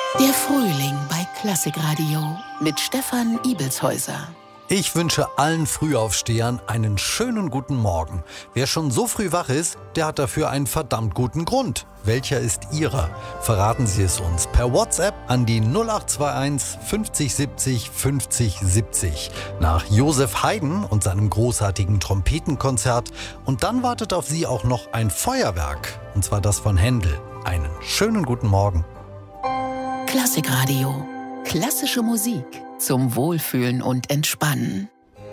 Der Frühling bei Klassikradio mit Stefan Ibelshäuser. Ich wünsche allen Frühaufstehern einen schönen guten Morgen. Wer schon so früh wach ist, der hat dafür einen verdammt guten Grund. Welcher ist Ihrer? Verraten Sie es uns per WhatsApp an die 0821 50 70 50 70 nach Josef Haydn und seinem großartigen Trompetenkonzert. Und dann wartet auf Sie auch noch ein Feuerwerk, und zwar das von Händel. Einen schönen guten Morgen. Klassikradio. Klassische Musik zum Wohlfühlen und Entspannen.